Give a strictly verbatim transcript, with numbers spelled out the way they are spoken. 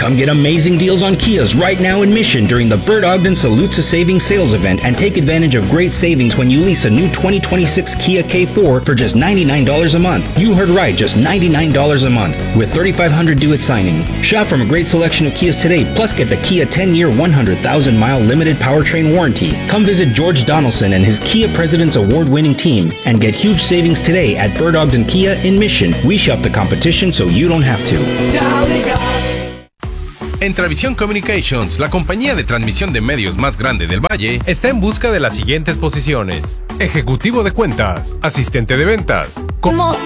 Come get amazing deals on Kias right now in Mission during the Bert Ogden Salute to Savings sales event and take advantage of great savings when you lease a new twenty twenty-six Kia K four for just ninety-nine dollars a month. You heard right, just ninety-nine dollars a month with thirty-five hundred dollars due at signing. Shop from a great selection of Kias today, plus get the Kia ten-year, one hundred thousand mile limited powertrain warranty. Come visit George Donaldson and his Kia President's Award-winning team and get huge savings today at Bert Ogden Kia in Mission. We shop the competition so you don't have to. En Travisión Communications, la compañía de transmisión de medios más grande del Valle, está en busca de las siguientes posiciones: ejecutivo de cuentas, asistente de ventas, como